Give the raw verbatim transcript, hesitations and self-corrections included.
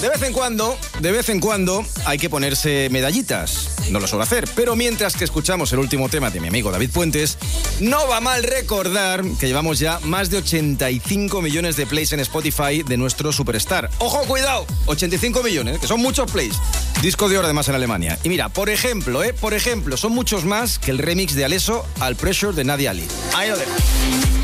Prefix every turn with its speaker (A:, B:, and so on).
A: De vez en cuando, de vez en cuando hay que ponerse medallitas. No lo suelo hacer, pero mientras que escuchamos el último tema de mi amigo David Puentes, no va mal recordar que llevamos ya más de ochenta y cinco millones de plays en Spotify de nuestro superstar. ¡Ojo, cuidado! ochenta y cinco millones, que son muchos plays. Disco de oro además en Alemania. Y mira, por ejemplo, eh, por ejemplo, son muchos más que el remix de Alesso al Pressure de Nadia Ali. Ahí lo dejo.